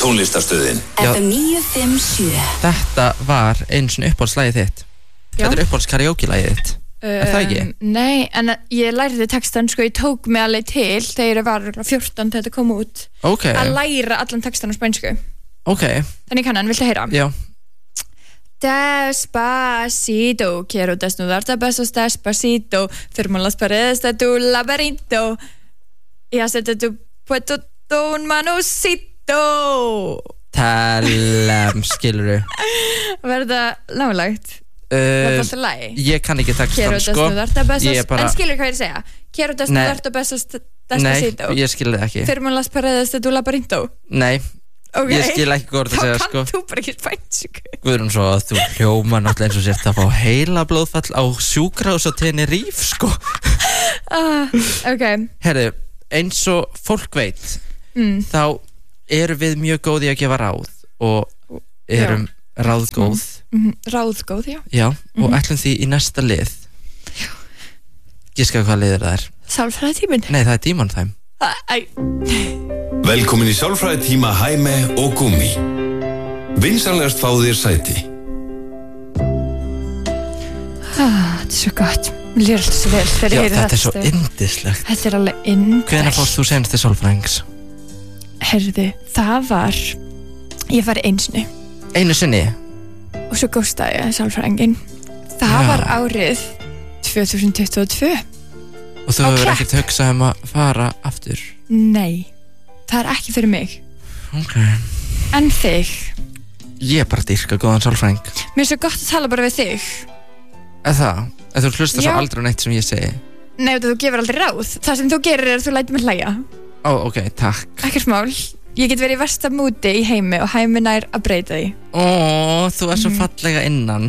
tónlistarstöðin FM 957. Þetta var einu svona uppáhaldslagið þitt. Já. Þetta uppáhalds karaoke-lagið þitt. Það ekki? Nei, en ég lærði textan, sko, ég tók mig alveg til þegar ég var 14 þegar þetta kom út Ok. að læra allan textan á spænsku. Ok. Þannig kann hann, viltu heyra? Já. Despacito, quiero desnudarte besos despacito, firmo las paredes de tu laberinto y hacerte tu puesto un manosito. Skilurðu. Verða nálægt? Var það lagi? Ég kann ekki textan, Quiero sko. desnudarte besos, Ég bara... en skilur hvað ég segja? Quiero desnudarte besos despacito. Nei, ég skilði ekki. Firmo las paredes de tu laberinto. Nei. Ok. Ég skil ekki hvað það segja, sko. Þá kann þú bara ekki spænsku. Guðrún, svo að þú hljóma náttúrulega eins og sért að fá heila blóðfall á sjúkrahús á Tenerife, sko. Ok. Herðu, eins og fólk veit, þá erum við mjög góð í að gefa ráð og erum ráðgóð. Ráðgóð, já. Já, og ætlum því í næsta lið. Já. Giskaðu hvað liður það er? Sálfræðitíminn. Nei, það er Demon Time. Velkomin í sálfræðitíma Hæme og Gummi. Vinsanlegast fá þér sæti. Þetta er svo gott. Mér líður alltaf svo vel þegar ég heyri þetta er svo yndislegt. Þetta er alveg yndislega. Hvenær fórst þú senast til sálfræðings? Heyrðu, það var ég farið einu sinni Einu sinni? og svo góstaði ég sálfræðinginn. Það Já. var árið 2022. Og þú hefur ekkert hugsað að fara aftur? Nei, það er ekki fyrir mig. Ok. En þig? Ég er bara dýrka góðan sálfræðing. Mér er svo gott að tala bara við þig. Eða það? Eða þú hlustar svo Já. aldrei á neitt sem ég segi? Nei, þú gefur aldrei ráð. Það sem þú gerir er að þú lætur mig hlæja. Ó, ok, takk. Ekkert mál. Ég get verið í versta múti í heimi og heimi nær að breyta því. Ó, þú er svo fallega innan.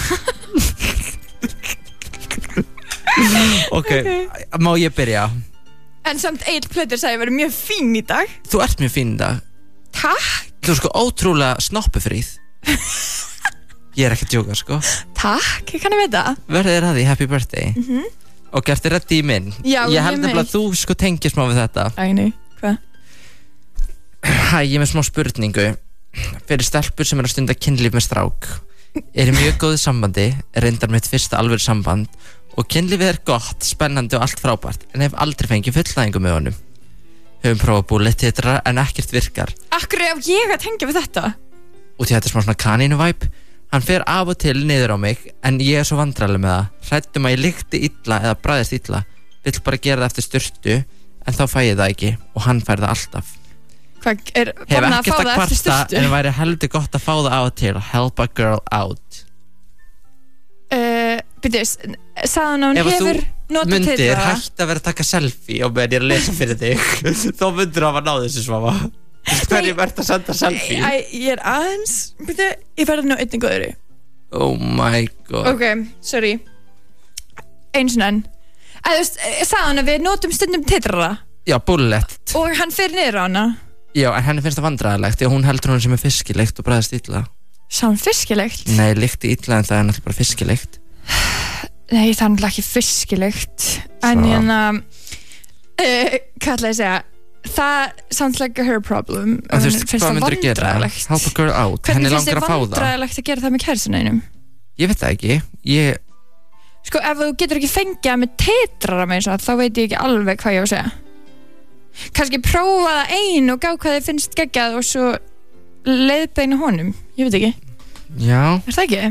Ok, má ég byrja? En samt Egill Plötur sagði að ég verið mjög fín í dag. Þú ert mjög fín í dag. Takk. Þú er sko ótrúlega snoppufríð. Ég er ekki að djóka, sko. Takk, ég kann að vita. Verðið þér að því happy birthday. Og gerti reddi í minn. Já, Ég held ég nefnilega að þú sko tengir smá við þetta. Æ, nei, hvað? Hæ, ég er með smá spurningu. Fyrir stelpur sem er að stunda kynlíf með strák, er í mjög góðu sambandi, reyndar mitt fyrsta alvöru samband, og kynlífið er gott, spennandi og allt frábært, en hef aldrei fengið fullnægingu með honum. Höfum prófað búlið titra en ekkert virkar. Akkur er ég að tengja við þetta? Og því þetta er smá svona kanínu-væp. Hann fer af og til niður á mig, en ég er svo vandræðileg með það. Hræddum að ég lykti illa eða bragðist illa. Vill bara gera það eftir sturtu, en þá fæ ég það ekki, og hann fær það alltaf. Hvað er Hef bannað að ekkert fá að það eftir kvarta, styrstu? en væri heldur gott að fá það á og til. Help a girl out. Byrjus, sagði hann að hún Ef að hefur þú notað myndir titra? hægt að vera að taka selfie og meðan ég er að lesa fyrir þig, þá myndir þú hafa náð þessu Svava. Hverjum ert að senda selfie? Æ, ég er aðeins, byrju, ég verði nú einnig góðri. Oh my god. Ok, sorry. Eins og enn. Þú veist, sagði hann að við notum stundum titrara Já, bullet. og hann fer niður á hana. Já, en henni finnst það vandræðilegt því að hún heldur hún sem er fiskilegt og bræðist illa. Saman fiskilegt? Nei, lykti illa en það er náttúrulega bara fiskilegt. Nei, það er náttúrulega ekki fiskilegt. En Svo. hérna, hvað ætla ég að segja? Það sounds like a her problem. En þú veist, hvað myndir þú gera? Help a girl out. Henni Hvernig finnst langar þið að fá það. vandræðilegt að gera það með kærastinu einum? Ég veit það ekki. Sko, ef þú getur ekki fengið það með titrara með þessu, þá veit ég ekki alveg hvað ég á að segja. Kannski prófa það ein og gá hvað þið finnst geggjað og svo leiðbeina honum. Ég veit ekki. Já, Er það ekki?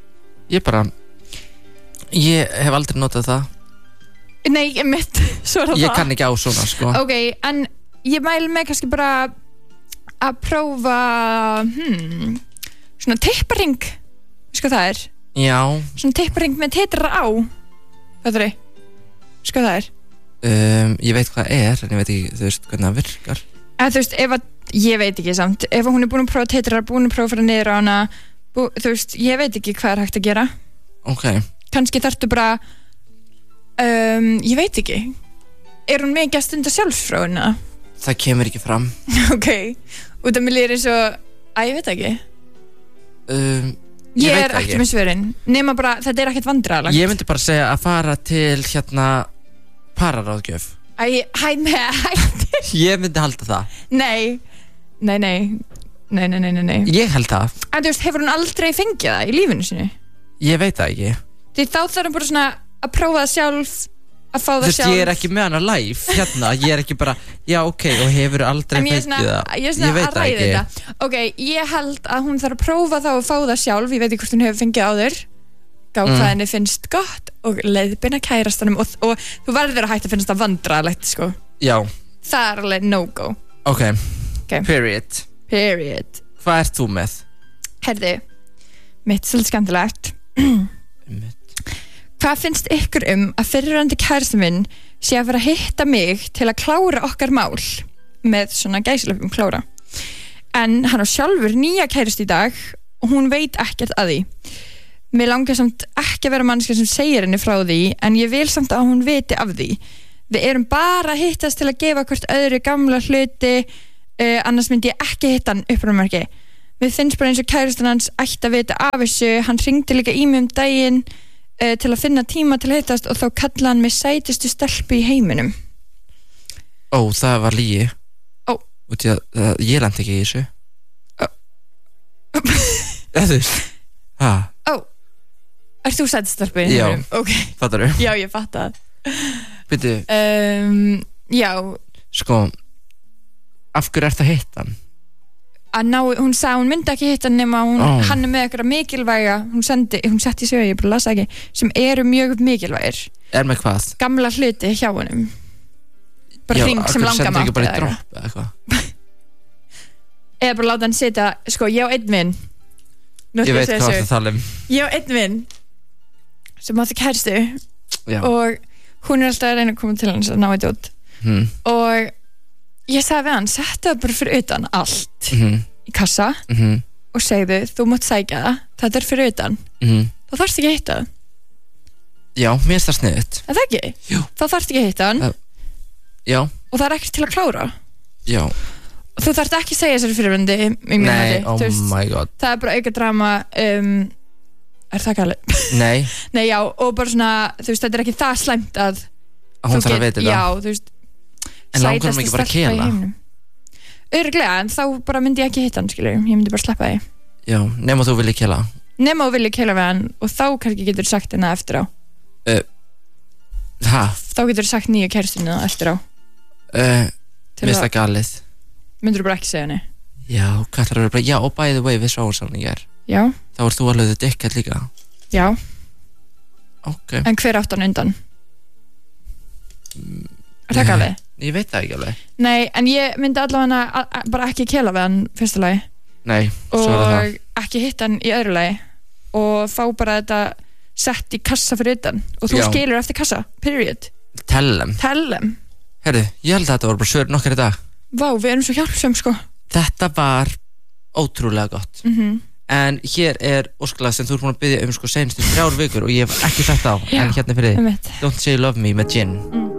ég hef aldrei notað það. Nei, mitt, svo er það Ég kann ekki á svona, sko. Ok, en ég mæli með kannski bara að prófa svona tipparing. Sko það er Já, svona tipparing með titra á. Hvað er það? Sko það er ég veit hvað það er, en ég veit ekki, þú veist, hvernig það virkar. En þú veist, ég veit ekki samt, ef hún er búin að prófa titra, búin að prófa fyrir niður á hana, þú veist, ég veit ekki hvað er hægt að gera. Ok. Kannski þarftu bara ég veit ekki. Er hún mikið að stunda sjálfsfróðina? Það kemur ekki fram. Ok, út af mér líður eins og ég veit ekki. Ég er ekki með svörin, nema bara, þetta er ekkert vandræðalegt. Ég myndi bara segja að fara til pararáðgjöf. Hættir. Ég myndi halda það. Nei. Nei. Ég held það. En þú veist, hefur hún aldrei fengið það í lífinu sinu? Ég veit það ekki. Því þá þarf hún bara svona að prófa það sjálf, að fá það Þú veist, sjálf. ég er ekki með hana live hérna. Ég er ekki bara, já ok, og hefur aldrei En ég er fengið það. Ég er svona veit að það ræða ekki. þetta. Ok, ég held að hún þarf að prófa þá að fá það sjálf. Ég veit ekki hvort hún hefur fengið áður. Gá hvað henni finnst gott og leiðbeina kærastanum og þú verður að hætta að finnst það vandræðalegt, sko. Já. Það er alveg no-go. Ok. Period. Hvað ert þú með? Herði, mitt svolítið skemmtilegt. Hvað finnst ykkur að fyrrverandi kærastinn minn sé að fara að hitta mig til að klára okkar mál með svona gæsalöfum klára, en hann á sjálfur nýja kærast í dag og hún veit ekkert að því. Mér langar samt ekki að vera mannska sem segir henni frá því, en ég vil samt að hún viti af því. Við erum bara að hittast til að gefa hvort öðru gamla hluti, annars myndi ég ekki hitta hann upprunamerki. Mér finnst bara eins og kærastinn hans ætti að vita af þessu. Hann hringdi líka í mig daginn til að finna tíma til að hittast og þá kallaði hann mig sætustu stelpu í heiminum. Það var lygi. Ég lenti ekki í þessu. Þú veist. Ert þú sætustu stelpu í heiminum? Já, ok. Fattar þú? Já, ég fatt það. Byrju. Já. Sko, af hverju ert að hitta hann? Hún sagði hún myndi ekki hitta nema hann með eitthvað mikilvæga, hún setti í sögu, ég bara lasa ekki, sem eru mjög mikilvægir. Með hvað? Gamla hluti hjá honum. Bara hring sem langar mátt eða eitthvað. Eða bara láta hann sitja, sko, ég á einn vinn. Ég veit hvað það tala Ég á einn vinn sem átti kæristu og hún alltaf að reyna að koma til hans að ná þetta út. Og ég sagði við hann, settu það bara fyrir utan allt í kassa og segðu, þú mátt sækja það, þetta er fyrir utan. Þá þarfst ekki að hitta það. Já, mér finnst það sniðugt. Það ekki? Jú. Þá þarfst ekki að hitta hann. Já. Og það er ekkert til að klára. Já. Þú þarfst ekki að segja sér fyrirverandi. Nei, oh my god. Það er bara auka drama. Er það kallið? Nei. Nei, já, og bara svona, þú veist, þetta er ekki það slæmt að hún þarf að vita þetta. Já, þú veist. En langar hún ekki bara að kela? Örglega, en þá bara myndi ég ekki hitta hann, skilur. Ég myndi bara sleppa því. Já, nema þú vilji kela. Nema þú vilji kela við hann og þá kannski getur sagt henni eftir á. Þá getur sagt nýju kærastinu eftir á. Mér finnst það galið. Myndur þú bara ekki segja henni? Já, hvað ætlar að vera bara, já, og by the way, við sváum saman í gær. Já. Þá ert þú alveg þetta ekkert líka. Já. Ok. En hver átt hann undan? Er það galið? Ég veit það ekki alveg. Nei, en ég myndi allavega bara ekki kela við hann fyrsta lagi. Nei, svo er það. Og ekki hitta hann í öðru lagi og fá bara þetta sett í kassa fyrir utan og þú skilur eftir kassa, period. Tellem. Herðu, ég held að þetta var bara svörin okkar í dag. Vá, við erum svo hjálpsam, sko. Þetta var ótrúlega gott. En hér er óskalag sem þú ert búin að biðja sko seinustu 3 vikur og ég hef ekki sett á. En hérna fyrir þið, Don't Say You Love Me með Gin.